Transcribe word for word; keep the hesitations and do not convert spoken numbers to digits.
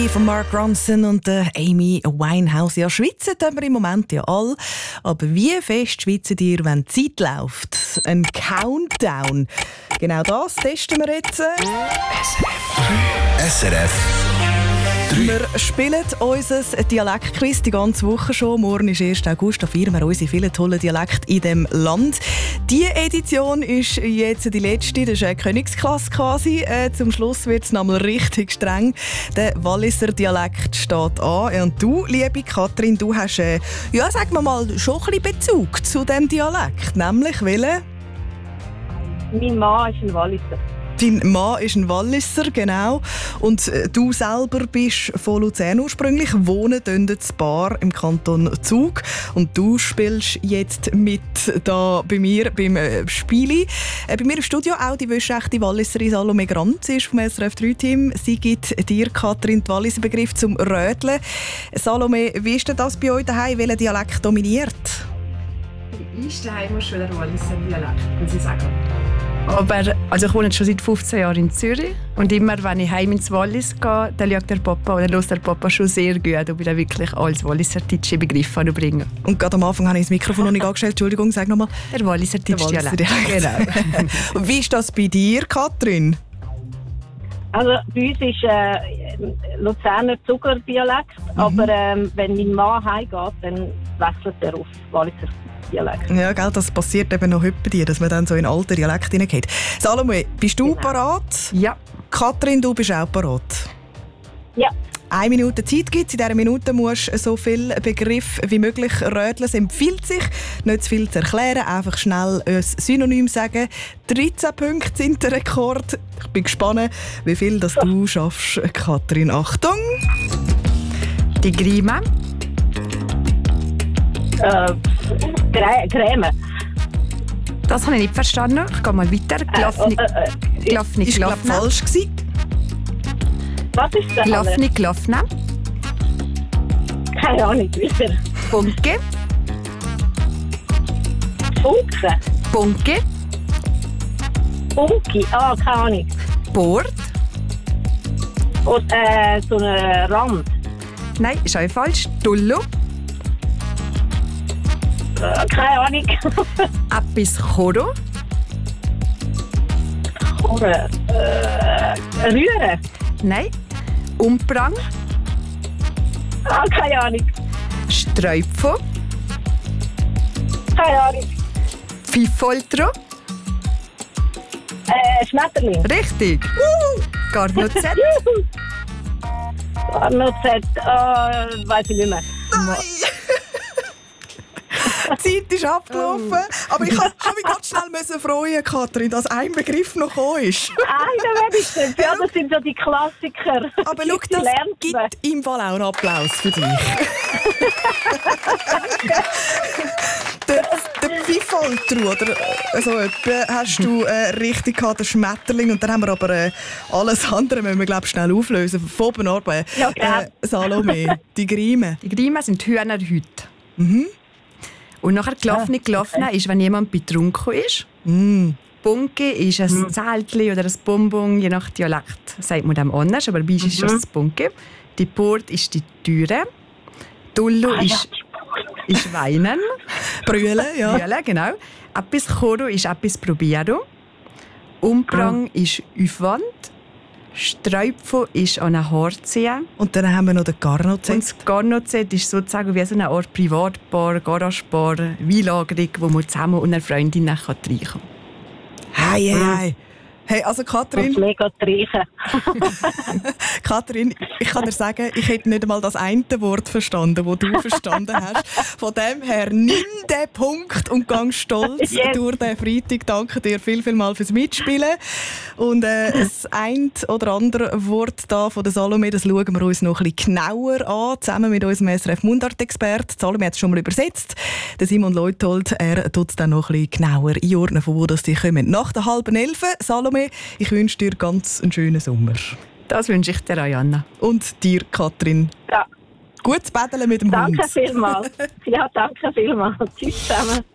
Von Mark Ronson und äh, Amy Winehouse. Ja, schwitzen tun wir im Moment ja alle. Aber wie fest schwitzen ihr, wenn die Zeit läuft? Ein Countdown. Genau das testen wir jetzt. S R F Wir spielen unser Dialektquiz die ganze Woche schon. Morgen ist erster August, da feiern wir unsere vielen tollen Dialekte in diesem Land. Diese Edition ist jetzt die letzte, das ist eine Königsklasse quasi. Äh, zum Schluss wird es nochmal richtig streng. Der Walliser Dialekt steht an. Und du, liebe Katrin, du hast, äh, ja, sagen wir mal, schon ein bisschen Bezug zu diesem Dialekt. Nämlich welchen? Mein Mann ist ein Walliser. Dein Mann ist ein Walliser, genau. Und äh, du selber bist von Luzern ursprünglich, wohnen dort in Bar im Kanton Zug. Und du spielst jetzt mit da bei mir beim äh, Spieli. Äh, bei mir im Studio auch die wöschechte Walliserin Salome Grant. Sie ist vom S R F drei Team. Sie gibt dir, Katrin, den Walliser Begriff zum Rödeln. Salome, wie ist denn das bei euch daheim? Welcher Dialekt dominiert? Ich daheim schon der Walliser Dialekt, muss ich sagen. Aber also ich wohne jetzt schon seit fünfzehn Jahren in Zürich und immer, wenn ich heim ins Wallis gehe, dann schaut der Papa oder hört der Papa schon sehr gut, ob ich dann wirklich als Walliser deutsche Begriffe bringen. Und gerade am Anfang habe ich das Mikrofon noch nicht angestellt. Entschuldigung, sag nochmal. Der Walliser deutsche Dialekt. Genau. Und wie ist das bei dir, Katrin? Also bei uns ist äh, Luzerner Zuckerdialekt, mhm. aber ähm, wenn mein Mann heimgeht, dann wechselt er auf Walliser Dialekt. Ja, gell, das passiert eben noch heute bei dir, dass man dann so in alte Dialekt hineingeht. Salome, bist du Genau. parat? Ja. Katrin, du bist auch parat? Ja. Eine Minute Zeit gibt es. In dieser Minute musst du so viele Begriffe wie möglich rödeln. Es empfiehlt sich, nicht zu viel zu erklären, einfach schnell ein Synonym sagen. dreizehn Punkte sind der Rekord. Ich bin gespannt, wie viel das du schaffst, Katrin. Achtung! Die Grime. Äh, Crä- Creme. Das habe ich nicht verstanden. Ich gehe mal weiter. Glaffni, Äh, äh, äh, Glaffni, Ist glaub, Glaffna. falsch gewesen. Was ist das? Glaffni, Glaffna. Keine Ahnung, wieder. Bunke. Funke. Bunke. Funki. Ah, keine Ahnung. Bord. Und äh, so ein Rand. Nein, ist auch falsch. Tullo. Äh, keine Ahnung. Appis Choro. Oder äh, Rühren. Nein. Umprang. Ah, keine Ahnung. Streupfo. Keine Ahnung. Pfiffoltro. Äh, Schmetterling. Richtig. Uh, Garnozett. Juhu. Ah, noch Z. Äh, weiß ich nicht mehr. Die Zeit ist abgelaufen. Oh. Aber ich musste mich ganz schnell müssen freuen, Katrin, dass ein Begriff noch gekommen ist. Einer wenigstens. Ja, das sind so die Klassiker. Aber schau, Die das lernt man. gibt im Fall auch einen Applaus für dich. der der Pfiffoltru, oder so etwa, hast du äh, richtig gehabt, den Schmetterling. Und dann haben wir aber äh, alles andere, müssen wir glaub, schnell auflösen. Von oben ab. Äh, Ja, klar. Salome, die Grime. Die Grime sind Hühnerhüte. Mhm. Und nachher Glaffni, Ah, Glaffna okay. ist, wenn jemand betrunken ist. Mm. Bunke ist ein Mhm. Zeltli oder ein Bonbon, je nach Dialekt sagt man dem anders, aber bei uns ist das das Bunke. Die Port ist die Türe. Tullo Ah, ja. ist, ist Weinen. Brüllen, ja. Brüllen, genau. Appis Choro ist Appis Probiero. Umprang ist Aufwand. Streupfo ist an ein Haar ziehen. Und dann haben wir noch den Garnozett. Und das Garnozett ist sozusagen wie so eine Art Privatbar, Garagebar, Weinlagerung, wo man zusammen und eine Freundin nachher reinkommen kann. Hey, hey, hey. Hey, also Das Katrin, mega treichen. Katrin, ich kann dir sagen, ich hätte nicht einmal das eine Wort verstanden, das du verstanden hast. Von dem her, nimm den Punkt und gang stolz Yes. durch den Freitag. Danke dir viel, viel mal fürs Mitspielen. Und äh, das ein oder andere Wort da von der Salome, das schauen wir uns noch ein bisschen genauer an, zusammen mit unserem S R F Mundart-Expert. Salome hat es schon mal übersetzt. Der Simon Leuthold, er tut es dann noch ein bisschen genauer einordnen, von wo das die kommen. Nach der halben Elfe, Salome, ich wünsche dir ganz einen schönen Sommer. Das wünsche ich dir, Anna. Und dir, Katrin. Ja. Gutes Betteln mit dem Danke Hund. vielmals. Ja, danke vielmals. Tschüss zusammen.